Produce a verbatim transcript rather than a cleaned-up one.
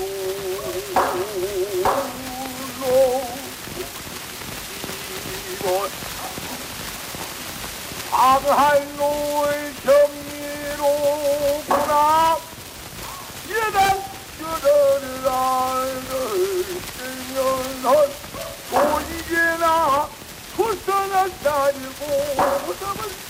악할로의 정의로구나. 예단 그들을 알을 쓰면은 또 이제나 후선을 따지고